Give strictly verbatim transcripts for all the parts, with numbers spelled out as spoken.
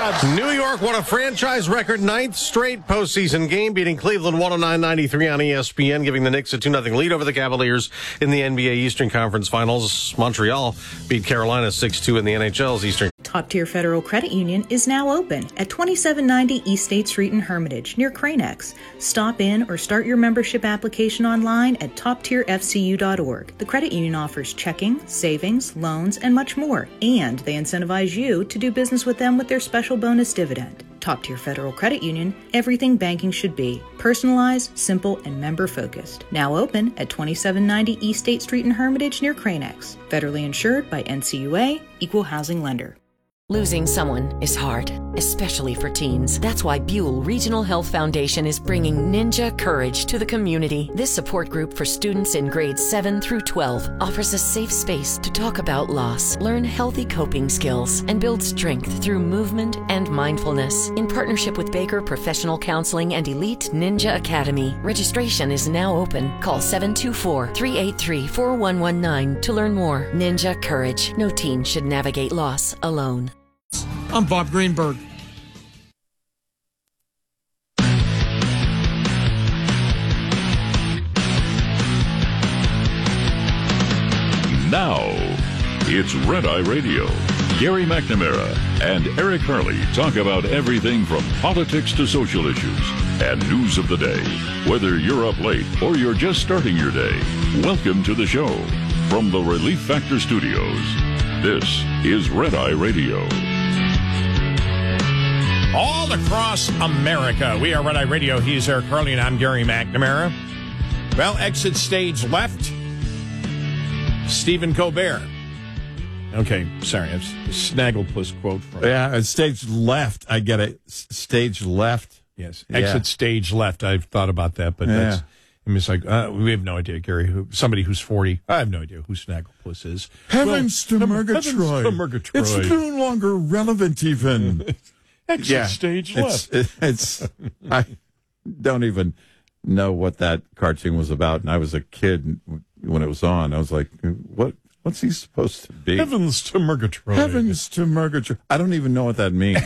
Cubs. New York won a franchise record ninth straight postseason game, beating Cleveland one oh nine ninety-three on E S P N, giving the Knicks a two nothing lead over the Cavaliers in the N B A Eastern Conference Finals. Montreal beat Carolina six two in the N H L's Eastern. Top Tier Federal Credit Union is now open at twenty-seven ninety East State Street in Hermitage, near Cranex. Stop in or start your membership application online at top tier f c u dot org. The credit union offers checking, savings, loans, and much more, and they incentivize you to do business with them with their special bonus dividend. Top Tier Federal Credit Union, everything banking should be. Personalized, simple, and member-focused. Now open at twenty-seven ninety East State Street in Hermitage near Cranex. Federally insured by N C U A, Equal Housing Lender. Losing someone is hard, especially for teens. That's why Buell Regional Health Foundation is bringing Ninja Courage to the community. This support group for students in grades seven through twelve offers a safe space to talk about loss, learn healthy coping skills, and build strength through movement and mindfulness. In partnership with Baker Professional Counseling and Elite Ninja Academy, registration is now open. Call seven two four, three eight three, four one one nine to learn more. Ninja Courage. No teen should navigate loss alone. I'm Bob Greenberg. Now, it's Red Eye Radio. Gary McNamara and Eric Harley talk about everything from politics to social issues and news of the day. Whether you're up late or you're just starting your day, welcome to the show. From the Relief Factor Studios, this is Red Eye Radio. All across America, we are Red Eye Radio. He's Eric Harley, and I'm Gary McNamara. Well, exit stage left, Stephen Colbert. Okay, sorry, it's a Snagglepuss quote from... Yeah, stage left, I get it. S- stage left. Yes, exit yeah. stage left. I've thought about that, but yeah. that's... I mean, it's like, uh, we have no idea, Gary. Who, somebody who's forty, I have no idea who Snagglepuss is. Heavens well, to Murgatroyd. Heavens to Murgatroyd. It's no longer relevant, even. Exit yeah, stage it's, left. It's, I don't even know what that cartoon was about. And I was a kid when it was on. I was like, what? What's he supposed to be? Heavens to Murgatroyd. Heavens to Murgatroyd. I don't even know what that means.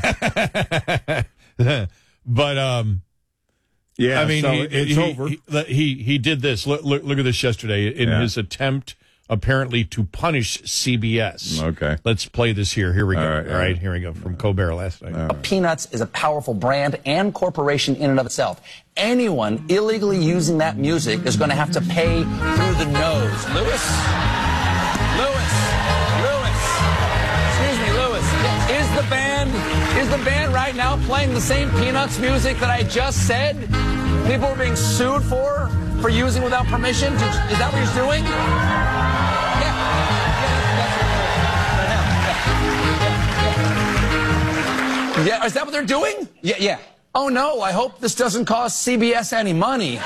But, um, yeah, I mean, so he, it's he, over. He, he, he did this. Look, look, look at this yesterday in yeah. his attempt, apparently, to punish C B S. Okay. Let's play this here. Here we go. All All right, right, all right. here we go from Colbert last night. Right. Peanuts is a powerful brand and corporation in and of itself. Anyone illegally using that music is going to have to pay through the nose. Lewis? Lewis? Lewis? Excuse me, Lewis. Is the band, is the band right now playing the same Peanuts music that I just said? People are being sued for, for using without permission? Is that what he's doing? Yeah, is that what they're doing? Yeah, yeah. Oh, no, I hope this doesn't cost C B S any money.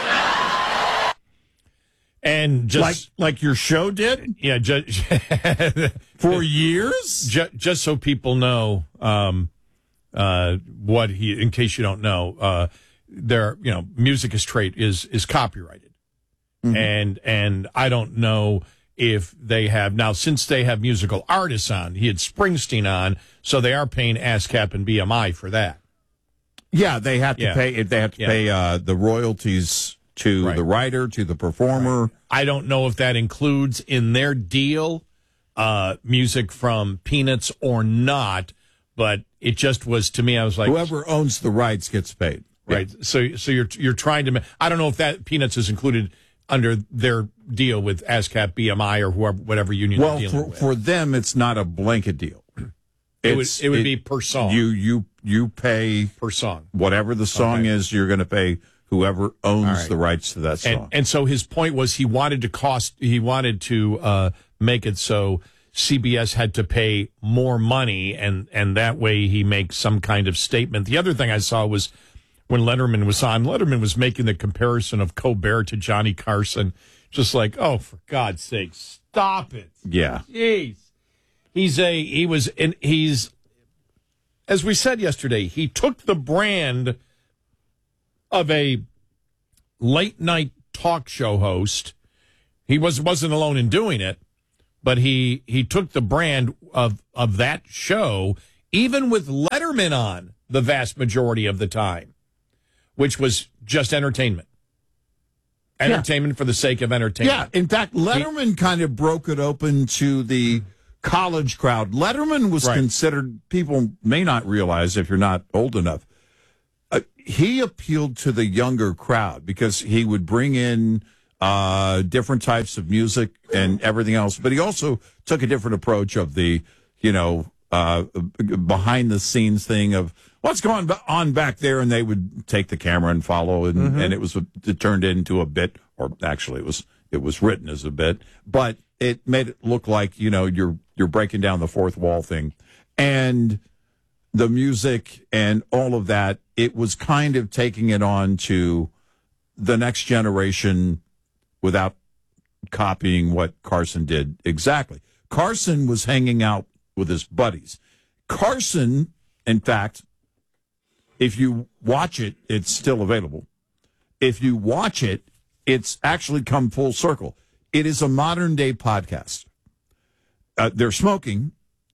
And just... Like, like your show did? Yeah, just... For years? Just, just so people know um, uh, what he... In case you don't know, uh, their, you know, music is trade is is copyrighted. Mm-hmm. And And I don't know... if they have now, since they have musical artists on, he had Springsteen on, so they are paying ASCAP and B M I for that. Yeah, they have to yeah. pay. They have to yeah. pay uh, the royalties to right. the writer, to the performer. Right. I don't know if that includes in their deal uh, music from Peanuts or not, but it just was to me. I was like, whoever owns the rights gets paid. Right. Yeah. So, so you're you're trying to. I don't know if that Peanuts is included under their deal with ASCAP, B M I, or whoever, whatever union well, they're dealing for, with. for them, it's not a blanket deal. It would, It's, it would it, be per song. You you you pay per song. Whatever the song okay. is, you're going to pay whoever owns right. the rights to that song. And, and so his point was he wanted to cost. He wanted to uh, make it so C B S had to pay more money, and and that way he makes some kind of statement. The other thing I saw was when Letterman was on. Letterman was making the comparison of Colbert to Johnny Carson. Just like, oh, for God's sake, stop it. Yeah. Jeez. He's a, he was, and he's, as we said yesterday, he took the brand of a late night talk show host. He was, wasn't alone in doing it, but he, he took the brand of, of that show even with Letterman on the vast majority of the time, which was just entertainment. Entertainment yeah. for the sake of entertainment. Yeah, in fact, Letterman he, kind of broke it open to the college crowd. Letterman was right. considered, people may not realize if you're not old enough, uh, he appealed to the younger crowd because he would bring in uh, different types of music and everything else. But he also took a different approach of the, you know, uh, behind the scenes thing of what's going on back there. And they would take the camera and follow. And, mm-hmm. and it was, it turned into a bit, or actually it was, it was written as a bit, but it made it look like, you know, you're, you're breaking down the fourth wall thing. And the music and all of that, it was kind of taking it on to the next generation without copying what Carson did exactly. Carson was hanging out with his buddies. Carson, in fact, if you watch it, it's still available. If you watch it, it's actually come full circle. It is a modern day podcast. Uh, they're smoking.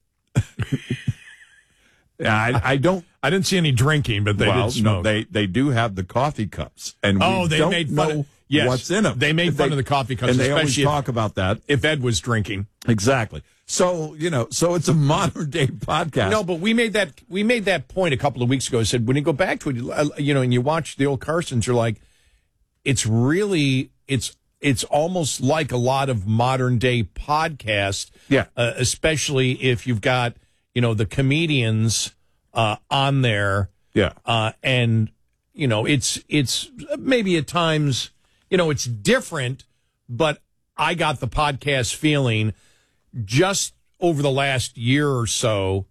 I, I don't. I didn't see any drinking, but they well, did smoke. No, they they do have the coffee cups, and oh, we they don't made know fun of, yes, what's in them. They made if fun they, of the coffee cups, and they always especially talk if, about that. If Ed was drinking, exactly. So you know, so it's a modern day podcast. No, but we made that we made that point a couple of weeks ago. I said when you go back to it, you know, and you watch the old Carsons, you're like, it's really it's. It's almost like a lot of modern day podcasts, yeah. Uh, especially if you've got, you know, the comedians uh, on there. Yeah. Uh, and, you know, it's it's maybe at times, you know, it's different, but I got the podcast feeling just over the last year or so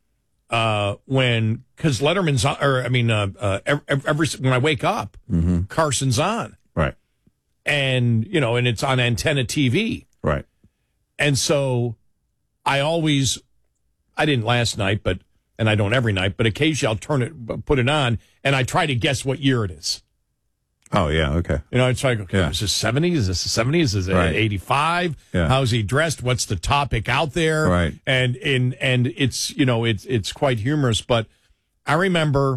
uh, when, because Letterman's on, or I mean, uh, uh, every, every, when I wake up, mm-hmm. Carson's on. Right. And, you know, and it's on Antenna T V. Right. And so I always, I didn't last night, but, and I don't every night, but occasionally I'll turn it, put it on, and I try to guess what year it is. Oh, yeah, okay. You know, it's like, okay, yeah. is this seventies? Is this the seventies? Is it right. eighty-five? Yeah. How's he dressed? What's the topic out there? Right. And, and, and it's, you know, it's, it's quite humorous, but I remember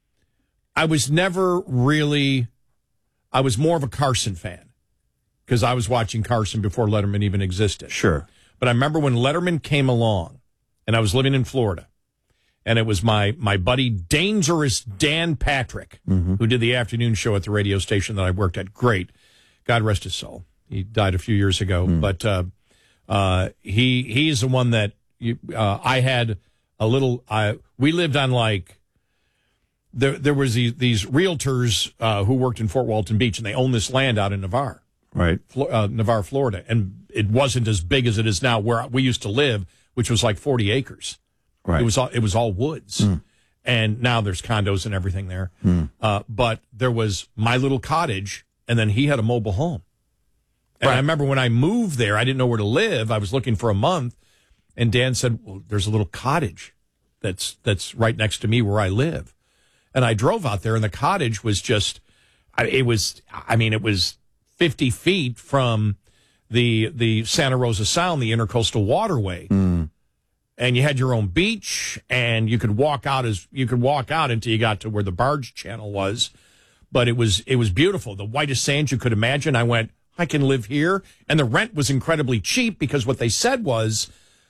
I was never really, I was more of a Carson fan because I was watching Carson before Letterman even existed. Sure. But I remember when Letterman came along, and I was living in Florida, and it was my my buddy Dangerous Dan Patrick, mm-hmm. who did the afternoon show at the radio station that I worked at. Great. God rest his soul. He died a few years ago. Mm. But uh, uh, he he's the one that you, uh, I had a little, uh, we lived on like, There, there was these, these realtors uh, who worked in Fort Walton Beach, and they owned this land out in Navarre, right? Uh, Navarre, Florida, and it wasn't as big as it is now where we used to live, which was like forty acres. Right. It was all, it was all woods, mm. and now there's condos and everything there. Mm. Uh, but there was my little cottage, and then he had a mobile home. And right. I remember when I moved there, I didn't know where to live. I was looking for a month, and Dan said, "Well, there's a little cottage that's that's right next to me where I live." And I drove out there, and the cottage was just, it was, I mean, it was fifty feet from the the Santa Rosa Sound, the Intercoastal Waterway. Mm. And you had your own beach, and you could walk out as you could walk out until you got to where the barge channel was. But it was it was beautiful, the whitest sand you could imagine. I went, I can live here. And the rent was incredibly cheap because what they said was,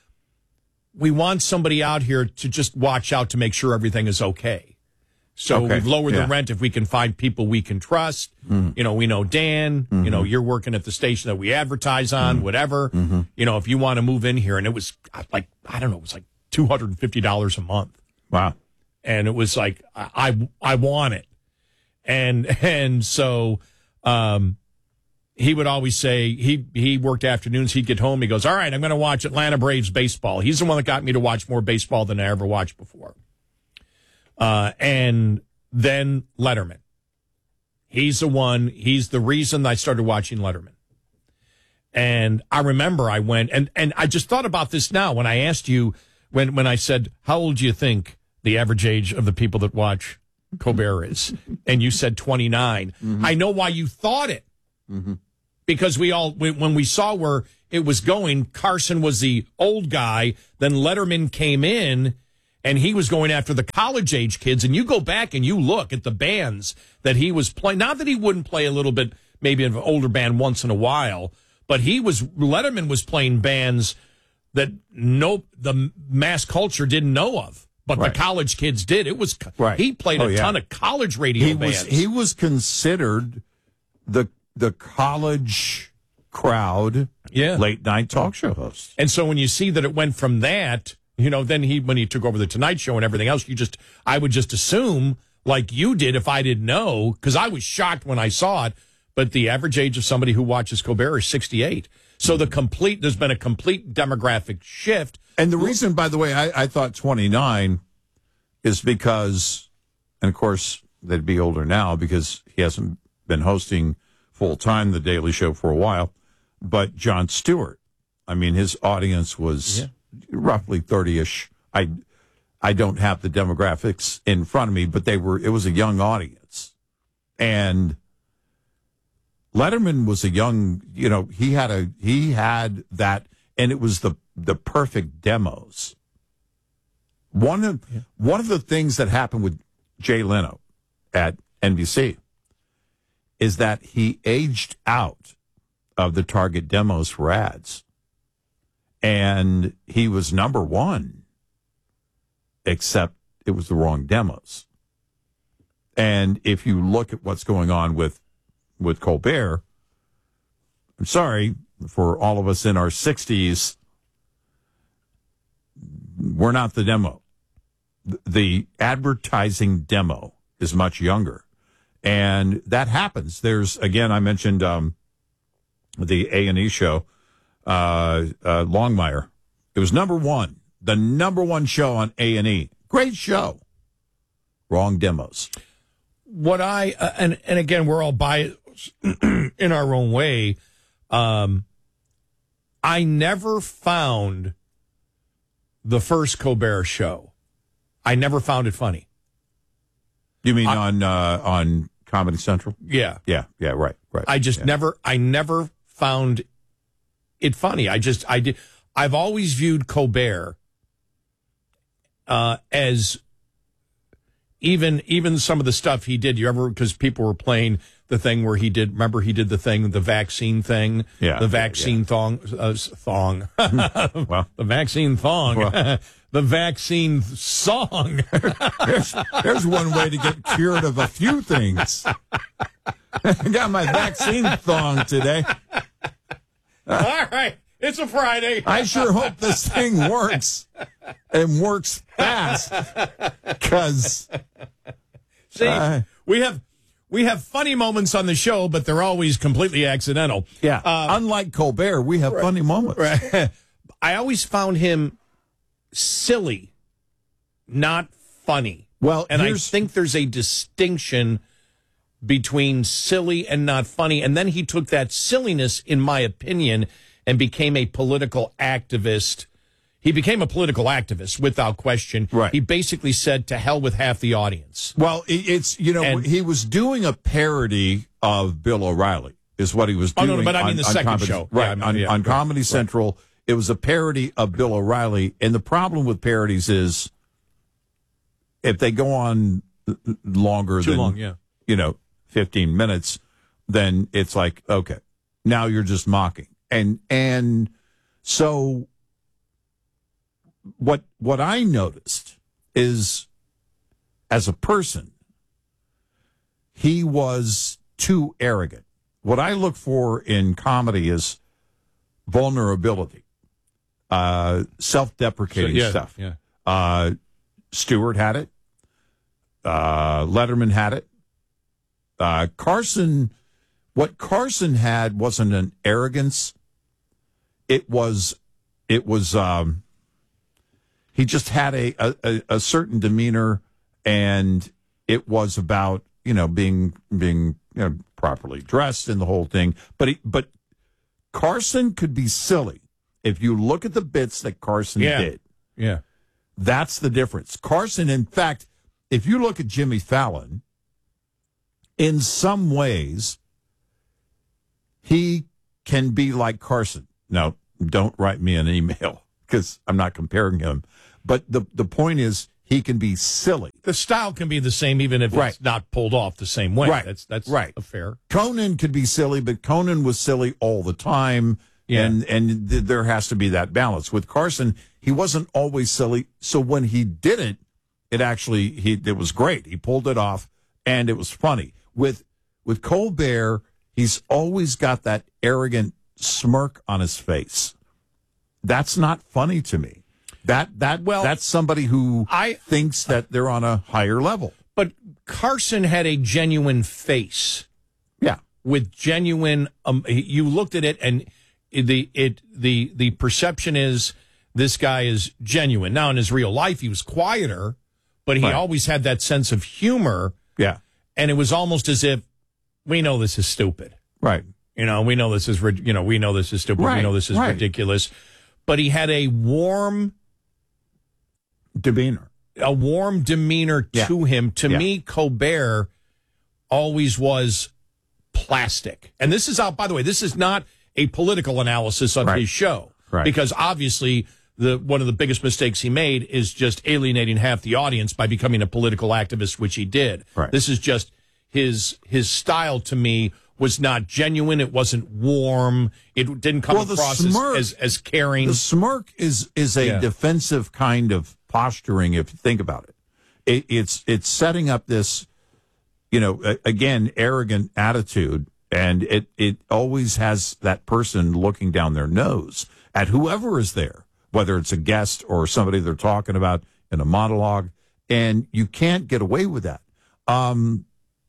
we want somebody out here to just watch out to make sure everything is okay. So okay. we've lowered yeah. the rent if we can find people we can trust. Mm. You know, we know Dan. Mm-hmm. You know, you're working at the station that we advertise on, mm-hmm. whatever. Mm-hmm. You know, if you want to move in here. And it was like, I don't know, it was like two hundred fifty dollars a month. Wow. And it was like, I, I, I want it. And, and so, um, he would always say, he, he worked afternoons. He'd get home. He goes, all right, I'm going to watch Atlanta Braves baseball. He's the one that got me to watch more baseball than I ever watched before. Uh, and then Letterman. He's the one, he's the reason I started watching Letterman. And I remember I went, and, and I just thought about this now when I asked you, when, when I said, how old do you think the average age of the people that watch Colbert is? And you said twenty-nine. Mm-hmm. I know why you thought it. Mm-hmm. Because we all, when we saw where it was going, Carson was the old guy, then Letterman came in. and he was going after the college-age kids. And you go back and you look at the bands that he was playing. Not that he wouldn't play a little bit, maybe an older band once in a while, but he was Letterman was playing bands that no the mass culture didn't know of, but right. the college kids did. It was right. He played oh, a yeah. ton of college radio he bands. Was, he was considered the the college crowd, yeah. late night talk show host. And so when you see that it went from that, you know, then he when he took over the Tonight Show and everything else, you just I would just assume, like you did, if I didn't know, because I was shocked when I saw it. But the average age of somebody who watches Colbert is sixty-eight. So the complete, there's been a complete demographic shift. And the reason, by the way, I, I thought twenty-nine is because, and of course, they'd be older now because he hasn't been hosting full-time The Daily Show for a while, but Jon Stewart, I mean, his audience was yeah. roughly thirty-ish. I, I don't have the demographics in front of me, but they were, it was a young audience. And Letterman was a young, you know, he had a, he had that, and it was the, the perfect demos. One of, yeah. one of the things that happened with Jay Leno at N B C is that he aged out of the target demos for ads. And he was number one, except it was the wrong demos. And if you look at what's going on with with Colbert, I'm sorry, for all of us in our sixties, we're not the demo. The advertising demo is much younger. And that happens. There's, again, I mentioned um, the A and E show, uh, uh, Longmire. It was number one, the number one show on A and E. Great show. Wrong demos. What I, uh, and, and again, we're all biased in our own way. Um, I never found the first Colbert show. I never found it funny. You mean I, on uh, on Comedy Central? Yeah, yeah, yeah. Right, right. I just yeah. never, I never found it funny. I just, I did. I've always viewed Colbert uh, as even even some of the stuff he did. You ever because people were playing the thing where he did. Remember, he did the thing, the vaccine thing. Yeah, the vaccine yeah. thong, uh, thong. Well, the vaccine thong. Well. The vaccine song. there's, there's one way to get cured of a few things. I got my vaccine thong today. All right. It's a Friday. I sure hope this thing works and works fast. Because see, uh, we have we have funny moments on the show, but they're always completely accidental. Yeah. Uh, Unlike Colbert, we have right, funny moments. Right. I always found him silly, not funny. Well, and I think there's a distinction between silly and not funny. And then he took that silliness, in my opinion, and became a political activist. He became a political activist without question. Right. He basically said, to hell with half the audience. Well, it's, you know, and, he was doing a parody of Bill O'Reilly, is what he was doing. Oh, no, but I mean on, the on second Comedy, show. Right, yeah, I mean, on, yeah, on right, Comedy right. Central. It was a parody of Bill O'Reilly. And the problem with parodies is if they go on longer Too than, long, yeah. you know, fifteen minutes, then it's like, okay, now you're just mocking. And and so what what I noticed is, as a person, he was too arrogant. What I look for in comedy is vulnerability, uh, self-deprecating so, yeah, stuff. Yeah. Uh, Stewart had it. Uh, Letterman had it. Uh, Carson, what Carson had wasn't an arrogance. It was, it was, um, he just had a, a, a certain demeanor, and it was about, you know, being, being, you know, properly dressed and the whole thing. But, he, but Carson could be silly. If you look at the bits that Carson yeah. did. Yeah. That's the difference. Carson, in fact, if you look at Jimmy Fallon, in some ways, he can be like Carson. Now, don't write me an email because I'm not comparing him. But the, the point is, he can be silly. The style can be the same even if Right. it's not pulled off the same way. Right. That's that's Right. a fair. Conan could be silly, but Conan was silly all the time. Yeah. And and th- there has to be that balance. With Carson, he wasn't always silly. So when he did it, it actually he it was great. He pulled it off, and it was funny. With with Colbert, he's always got that arrogant smirk on his face. That's not funny to me. That that Well, that's somebody who I- thinks that they're on a higher level. But Carson had a genuine face Yeah. with genuine. Um, you looked at it, and the it the the perception is this guy is genuine. Now in his real life, he was quieter, but he Right. always had that sense of humor, Yeah. and it was almost as if we know this is stupid. Right. You know, we know this is rid- you know we know this is stupid. Right, We know this is right. ridiculous. But he had a warm. Demeanor. a warm demeanor Yeah. to him. To Yeah. me, Colbert always was plastic. And this is out, by the way, this is not a political analysis of Right. his show. Right. Because obviously the one of the biggest mistakes he made is just alienating half the audience by becoming a political activist, which he did. Right. This is just his his style to me was not genuine. It wasn't warm. It didn't come Well, the across as, smirk- as, as caring. The smirk is is a Yeah. defensive kind of posturing. If you think about it, it it's it's setting up this, you know, a, again arrogant attitude, and it it always has that person looking down their nose at whoever is there, whether it's a guest or somebody they're talking about in a monologue, and you can't get away with that. Um,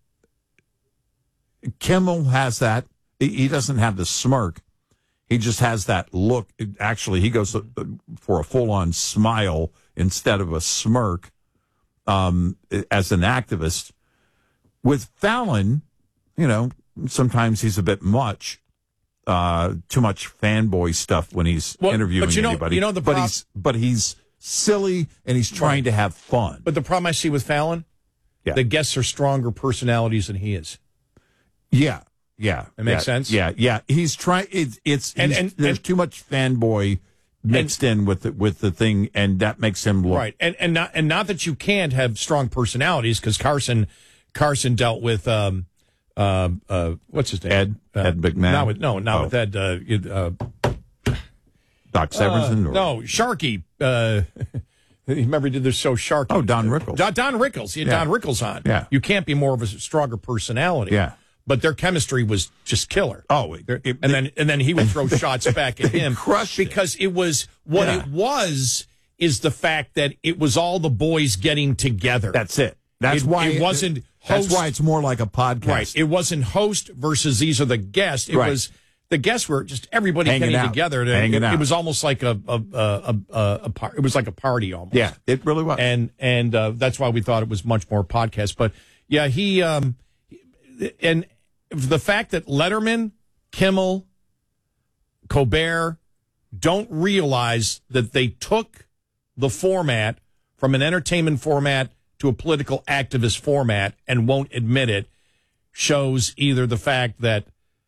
Kimmel has that. He he doesn't have the smirk. He just has that look. Actually, he goes for a full-on smile instead of a smirk um, as an activist. With Fallon, you know, sometimes he's a bit much, uh, too much fanboy stuff when he's Well, interviewing but you know- anybody. you know the but prob- he's but he's silly and he's trying to have fun. But the problem I see with Fallon, Yeah. the guests are stronger personalities than he is. Yeah, yeah, It makes yeah, sense? Yeah, yeah. He's trying. It's it's And- he's- and- there's and- too much fanboy mixed in with the, with the thing, and that makes him look Right, and and not and not that you can't have strong personalities because Carson Carson dealt with um uh, uh what's his name Ed uh, Ed McMahon. Not with no not Oh. with Ed uh, you- uh, Doc Severinsen. uh, or- no Sharky. Uh, remember he did this show Sharky? Oh, Don Rickles. Don, Don Rickles. He had Yeah. Don Rickles on. Yeah. You can't be more of a stronger personality. Yeah. But their chemistry was just killer. Oh, it- it- and then and then he would throw shots back at they him crushed it. because it was what Yeah. it was is the fact that it was all the boys getting together. That's it. That's It- why it wasn't That's host- why it's more like a podcast. Right. It wasn't host versus these are the guests. It Right. was the guests were just everybody Hanging getting out. together. To, Hanging it, out. it was almost like a a, a, a, a, a par- it was like a party almost. Yeah, it really was. And and uh, that's why we thought it was much more podcast. But yeah, he um and the fact that Letterman, Kimmel, Colbert don't realize that they took the format from an entertainment format to a political activist format and won't admit it shows either the fact that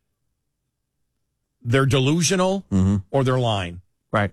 they're delusional or they're lying. right.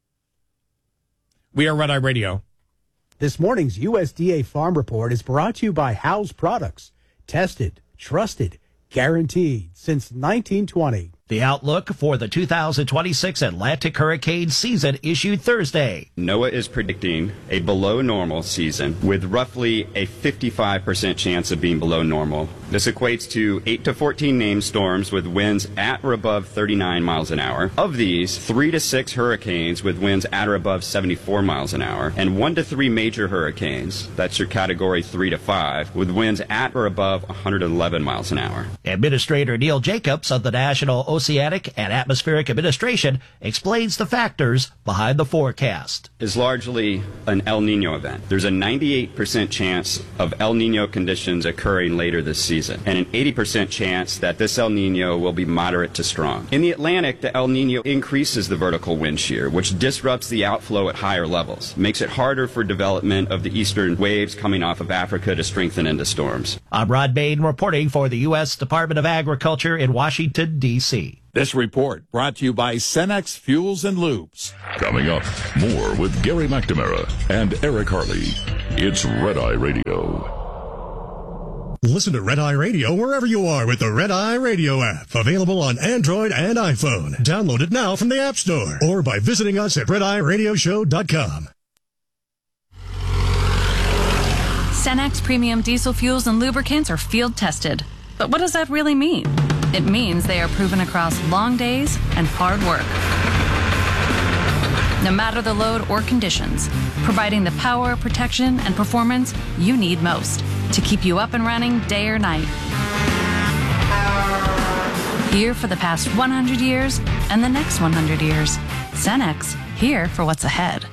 We are Red Eye Radio. This morning's U S D A Farm Report is brought to you by House Products. Tested, trusted, guaranteed since nineteen twenty. The outlook for the two thousand twenty-six Atlantic hurricane season issued Thursday. NOAA is predicting a below normal season with roughly a fifty-five percent chance of being below normal. This equates to eight to fourteen named storms with winds at or above thirty-nine miles an hour. Of these, three to six hurricanes with winds at or above seventy-four miles an hour, and one to three major hurricanes, that's your category three to five, with winds at or above one hundred eleven miles an hour. Administrator Neil Jacobs of the National Oceanic and Atmospheric Administration explains the factors behind the forecast. Is largely an El Nino event. There's a ninety-eight percent chance of El Nino conditions occurring later this season, and an eighty percent chance that this El Nino will be moderate to strong. In the Atlantic, the El Nino increases the vertical wind shear, which disrupts the outflow at higher levels, makes it harder for development of the eastern waves coming off of Africa to strengthen into storms. I'm Rod Bain reporting for the U S Department of Agriculture in Washington, D C T. This report brought to you by Cenex Fuels and Lubes. Coming up, more with Gary McNamara and Eric Harley. It's Red Eye Radio. Listen to Red Eye Radio wherever you are with the Red Eye Radio app. Available on Android and iPhone. Download it now from the App Store or by visiting us at red eye radio show dot com. Cenex Premium Diesel Fuels and Lubricants are field tested. But what does that really mean? It means they are proven across long days and hard work. No matter the load or conditions, providing the power, protection, and performance you need most to keep you up and running day or night. Here for the past one hundred years and the next one hundred years. Cenex, here for what's ahead.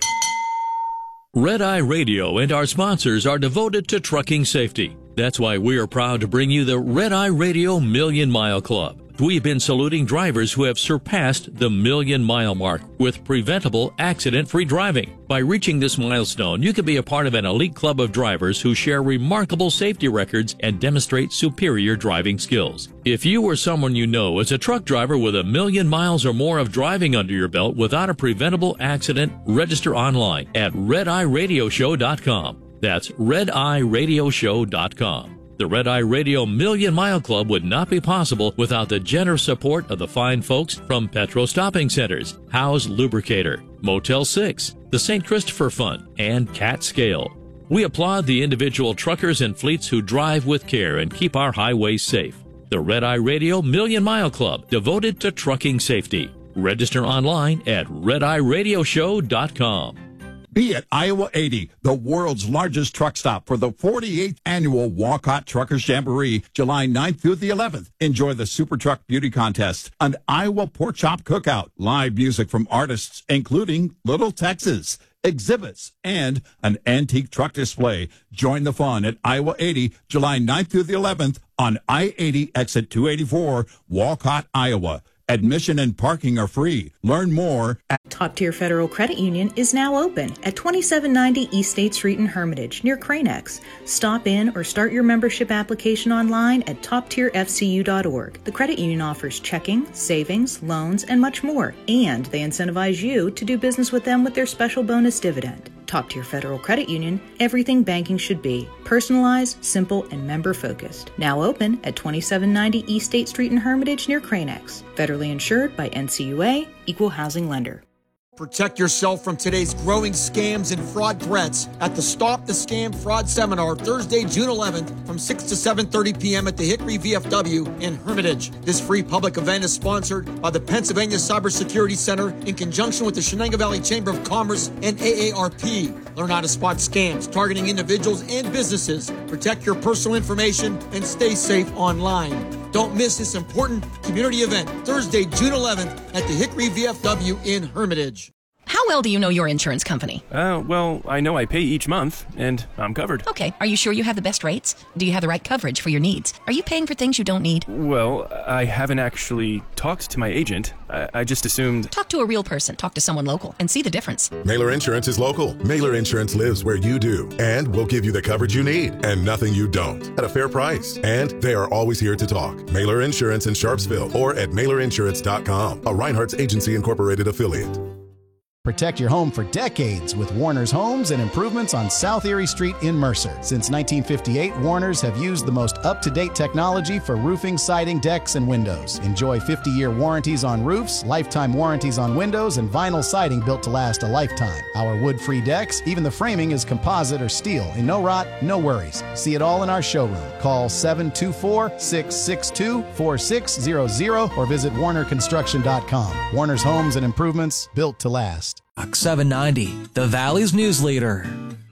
Red Eye Radio and our sponsors are devoted to trucking safety. That's why we are proud to bring you the Red Eye Radio Million Mile Club. We've been saluting drivers who have surpassed the million mile mark with preventable accident-free driving. By reaching this milestone, you can be a part of an elite club of drivers who share remarkable safety records and demonstrate superior driving skills. If you or someone you know is a truck driver with a million miles or more of driving under your belt without a preventable accident, register online at red eye radio show dot com. That's red eye radio show dot com. The Red Eye Radio Million Mile Club would not be possible without the generous support of the fine folks from Petro Stopping Centers, Howe's Lubricator, Motel six, the Saint Christopher Fund, and Cat Scale. We applaud the individual truckers and fleets who drive with care and keep our highways safe. The Red Eye Radio Million Mile Club, devoted to trucking safety. Register online at red eye radio show dot com. Be at Iowa eighty, the world's largest truck stop for the forty-eighth annual Walcott Truckers Jamboree, July ninth through the eleventh. Enjoy the Super Truck Beauty Contest, an Iowa Pork Chop Cookout, live music from artists including Little Texas, exhibits, and an antique truck display. Join the fun at Iowa eighty, July ninth through the eleventh on I eighty exit two eighty-four, Walcott, Iowa. Admission and parking are free. Learn more at Top Tier Federal Credit Union is now open at twenty-seven ninety East State Street in Hermitage near Cranex. Stop in or start your membership application online at top tier f c u dot org. The credit union offers checking, savings, loans, and much more, and they incentivize you to do business with them with their special bonus dividend. Top Tier Federal Credit Union, everything banking should be. Personalized, simple, and member-focused. Now open at twenty-seven ninety East State Street in Hermitage near Cranex. Federally insured by N C U A, Equal Housing Lender. Protect yourself from today's growing scams and fraud threats at the Stop the Scam Fraud Seminar, Thursday, June eleventh, from six to seven thirty p.m. at the Hickory V F W in Hermitage. This free public event is sponsored by the Pennsylvania Cybersecurity Center in conjunction with the Shenango Valley Chamber of Commerce and A A R P. Learn how to spot scams targeting individuals and businesses, protect your personal information, and stay safe online. Don't miss this important community event, Thursday, June eleventh, at the Hickory V F W in Hermitage. How well do you know your insurance company? Uh, well, I know I pay each month, and I'm covered. Okay, are you sure you have the best rates? Do you have the right coverage for your needs? Are you paying for things you don't need? Well, I haven't actually talked to my agent. I, I just assumed... Talk to a real person. Talk to someone local and see the difference. Mailer Insurance is local. Mailer Insurance lives where you do, and will give you the coverage you need and nothing you don't at a fair price. And they are always here to talk. Mailer Insurance in Sharpsville or at mailer insurance dot com, a Reinhardt's Agency Incorporated affiliate. Protect your home for decades with Warner's Homes and Improvements on South Erie Street in Mercer. Since nineteen fifty-eight, Warner's have used the most up-to-date technology for roofing, siding, decks, and windows. Enjoy fifty-year warranties on roofs, lifetime warranties on windows, and vinyl siding built to last a lifetime. Our wood-free decks, even the framing is composite or steel. And no rot, no worries. See it all in our showroom. Call seven two four, six six two, four six zero zero or visit warner construction dot com. Warner's Homes and Improvements, built to last. seven ninety, the Valley's news leader.